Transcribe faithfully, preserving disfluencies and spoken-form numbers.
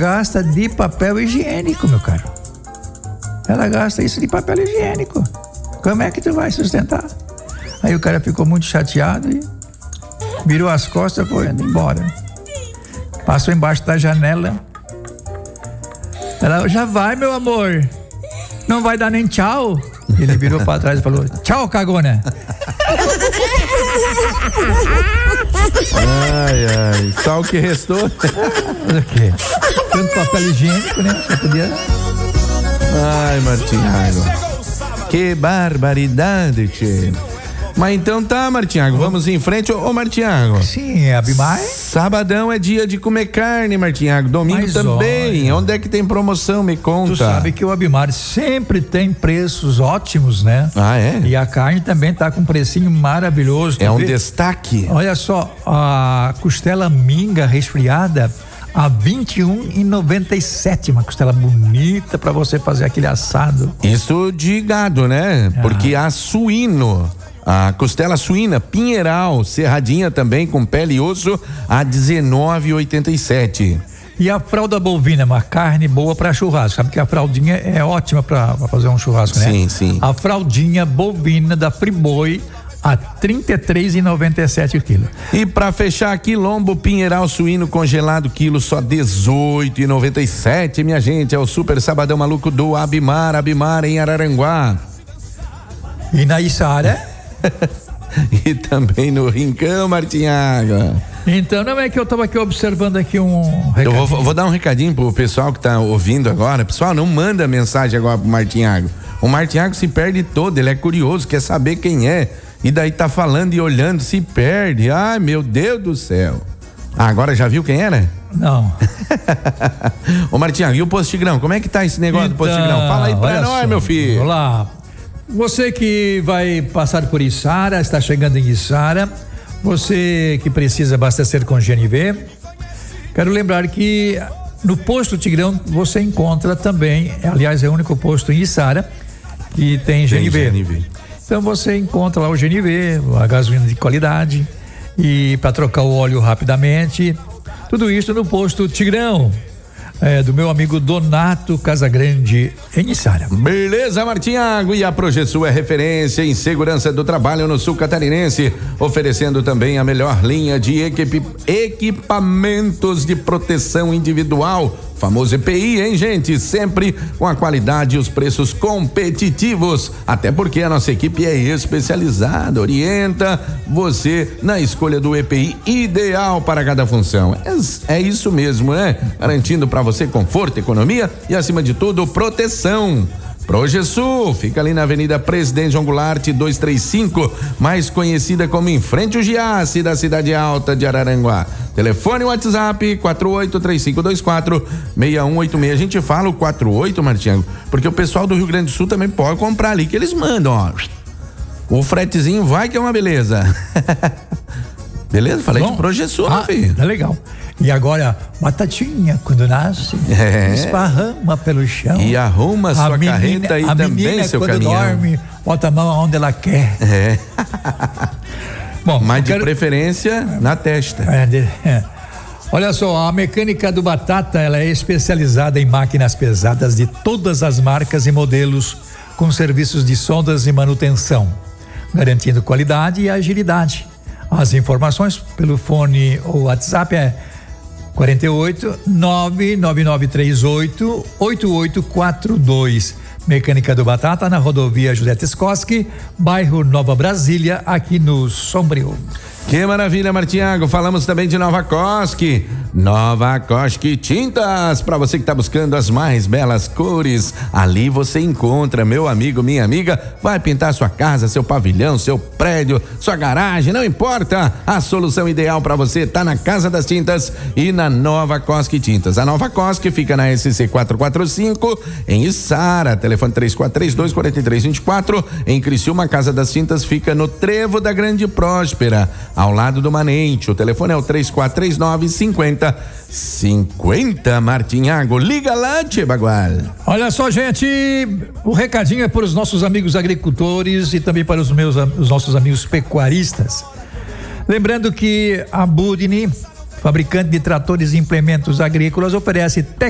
gasta de papel higiênico, meu caro. Ela gasta isso de papel higiênico. Como é que tu vai sustentar? Aí o cara ficou muito chateado e virou as costas e foi indo embora. Passou embaixo da janela. Ela, já vai, meu amor. Não vai dar nem tchau. Ele virou pra trás e falou, tchau, cagona. Ai, ai. Só o que restou? O quê? Tanto papel higiênico, né? Você podia... Ai, Martinhago. Que barbaridade, tchê. Mas então tá, Martinhago, vamos em frente. Ô, ô Martinhago. Sim, Abimar. Sabadão é dia de comer carne, Martinhago. Domingo Mas também. Olha. Onde é que tem promoção? Me conta. Tu sabe que o Abimar sempre tem preços ótimos, né? Ah, é? E a carne também tá com um precinho maravilhoso. É um vê? destaque. Olha só, a costela minga resfriada a vinte e um reais e noventa e sete, uma costela bonita para você fazer aquele assado. Isso de gado, né? Ah. Porque a suíno, a costela suína Pinheiral, serradinha também com pele e osso a dezenove reais e oitenta e sete. E a fralda bovina, uma carne boa para churrasco. Sabe que a fraldinha é ótima para fazer um churrasco, né? Sim, sim. A fraldinha bovina da Friboi a trinta e três reais e noventa e sete o quilo. E para fechar aqui, lombo Pinheiral suíno congelado quilo só dezoito reais e noventa e sete, minha gente. É o super sabadão maluco do Abimar, Abimar em Araranguá. E na Içara? E também no Rincão, Martinhaga. Então, não é que eu estava aqui observando aqui um recadinho. Eu vou, vou dar um recadinho pro pessoal que tá ouvindo agora. Pessoal, não manda mensagem agora pro Martinhago. O Martinhago se perde todo, ele é curioso, quer saber quem é. E daí tá falando e olhando, se perde. Ai, meu Deus do céu. Ah, agora já viu quem era? Não. Ô Martinhago, e o Posto Tigrão? Como é que tá esse negócio então, do Posto Tigrão? Fala aí pra nós, só, meu filho. Olá. Você que vai passar por Içara, está chegando em Içara, você que precisa abastecer com G N V, quero lembrar que no Posto Tigrão você encontra também, aliás é o único posto em Içara que tem G N V. Tem G N V. Então você encontra lá o G N V, a gasolina de qualidade e para trocar o óleo rapidamente, tudo isso no Posto Tigrão. É, do meu amigo Donato Casagrande em Içara. Beleza, Martinhago, e a Projesul é referência em segurança do trabalho no sul catarinense, oferecendo também a melhor linha de equipe, equipamentos de proteção individual, famoso E P I, hein, gente? Sempre com a qualidade e os preços competitivos, até porque a nossa equipe é especializada, orienta você na escolha do E P I ideal para cada função. É, é isso mesmo, né? Garantindo para você conforto, economia e, acima de tudo, proteção. Projesul, fica ali na Avenida Presidente João Goulart duzentos e trinta e cinco, mais conhecida como em frente ao Giasse da Cidade Alta de Araranguá. Telefone WhatsApp quatro oito três cinco dois quatro seis um oito seis. A gente fala o quatro oito, Martinho, porque o pessoal do Rio Grande do Sul também pode comprar ali, que eles mandam, ó. O fretezinho vai que é uma beleza. Beleza? Falei Bom, de Projesul, ah, filho. Tá legal. E agora, batatinha, quando nasce, é. esparrama pelo chão. E arruma a sua menina, carreta e também menina, seu quando caminhão. Dorme, bota a mão onde ela quer. É. Bom, mas de quero... preferência na testa. É, de... é. Olha só, a mecânica do Batata, ela é especializada em máquinas pesadas de todas as marcas e modelos, com serviços de soldas e manutenção, garantindo qualidade e agilidade. As informações pelo fone ou WhatsApp é quarenta e oito, nove nove nove três oito, oito oito quatro dois. Mecânica do Batata na rodovia José Teskoski, bairro Nova Brasília, aqui no Sombrio. Que maravilha, Martinhago. Falamos também de Nova Cosque. Nova Cosque Tintas, para você que está buscando as mais belas cores, ali você encontra, meu amigo, minha amiga, vai pintar sua casa, seu pavilhão, seu prédio, sua garagem, não importa, a solução ideal para você tá na Casa das Tintas e na Nova Cosque Tintas. A Nova Cosque fica na S C quatrocentos e quarenta e cinco em Içara, telefone três quatro três dois, quatro três dois quatro. Em Criciúma, a Casa das Tintas fica no Trevo da Grande Próspera, ao lado do Manente. O telefone é o três quatro três nove, cinquenta cinquenta, Martinhago. Liga lá, Tchê Bagual. Olha só, gente, o recadinho é para os nossos amigos agricultores e também para os meus os nossos amigos pecuaristas. Lembrando que a Budini, fabricante de tratores e implementos agrícolas, oferece